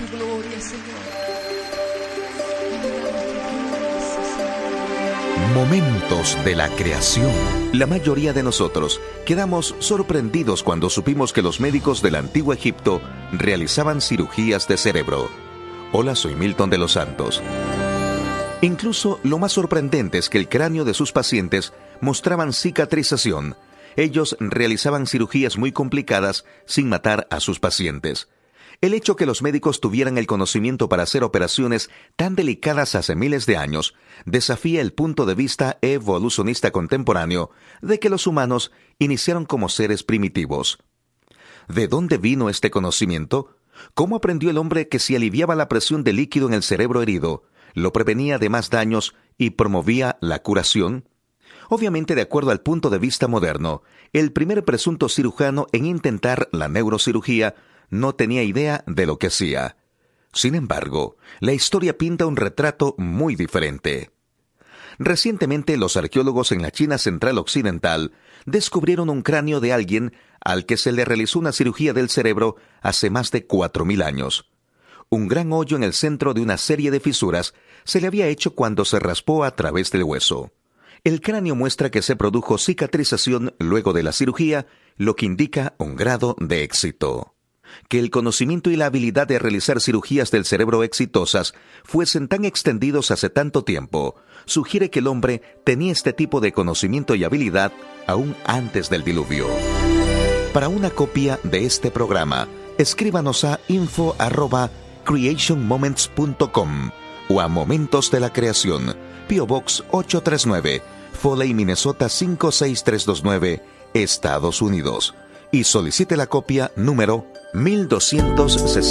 tu gloria, Señor. Anhelamos tu gloria, Señor. Momentos de la creación. La mayoría de nosotros quedamos sorprendidos cuando supimos que los médicos del antiguo Egipto realizaban cirugías de cerebro. Hola, soy Milton de los Santos. Incluso lo más sorprendente es que el cráneo de sus pacientes mostraban cicatrización. Ellos realizaban cirugías muy complicadas sin matar a sus pacientes. El hecho que los médicos tuvieran el conocimiento para hacer operaciones tan delicadas hace miles de años desafía el punto de vista evolucionista contemporáneo de que los humanos iniciaron como seres primitivos. ¿De dónde vino este conocimiento? ¿Cómo aprendió el hombre que si aliviaba la presión de líquido en el cerebro herido, lo prevenía de más daños y promovía la curación? Obviamente, de acuerdo al punto de vista moderno, el primer presunto cirujano en intentar la neurocirugía no tenía idea de lo que hacía. Sin embargo, la historia pinta un retrato muy diferente. Recientemente, los arqueólogos en la China Central Occidental descubrieron un cráneo de alguien al que se le realizó una cirugía del cerebro hace más de 4.000 años. Un gran hoyo en el centro de una serie de fisuras se le había hecho cuando se raspó a través del hueso. El cráneo muestra que se produjo cicatrización luego de la cirugía, lo que indica un grado de éxito. Que el conocimiento y la habilidad de realizar cirugías del cerebro exitosas fuesen tan extendidos hace tanto tiempo, sugiere que el hombre tenía este tipo de conocimiento y habilidad aún antes del diluvio. Para una copia de este programa, escríbanos a info@creationmoments.com o a Momentos de la Creación, P.O. Box 839, Foley, Minnesota 56329, Estados Unidos. Y solicite la copia número 1260.